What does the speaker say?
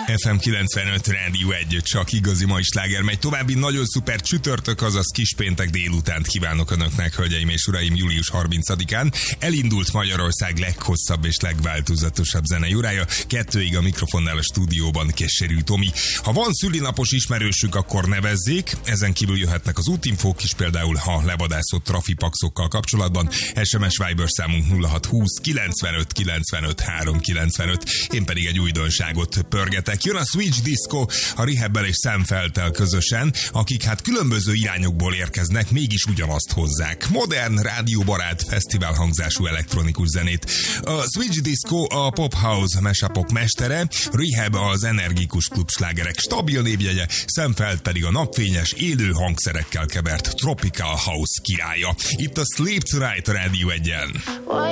FM 95 Rádió 1, csak igazi mai sláger megy. További nagyon szuper csütörtök, azaz kispéntek délutánt kívánok önöknek, hölgyeim és uraim, július 30-án. Elindult Magyarország leghosszabb és legváltozatosabb zenei órája. 2-ig a mikrofonnál a stúdióban Keserű Tomi. Ha van szülinapos ismerősünk, akkor nevezzék. Ezen kívül jöhetnek az útinfók is, például ha levadászott trafipaxokkal kapcsolatban. SMS Viber számunk 0620 95 95 395. Én pedig egy újdonságot pörgetek. Jön a Switch Disco a Rehabbel és Sam Felttel közösen, akik hát különböző irányokból érkeznek, mégis ugyanazt hozzák. Modern, rádióbarát, fesztivál hangzású elektronikus zenét. A Switch Disco a Pop House mashup-ok mestere, Rehab az energikus klubslágerek stabil névjegye, Sam Felt pedig a napfényes, élő hangszerekkel kevert Tropical House királya. Itt a Sleep Tonight a Rádió 1-en.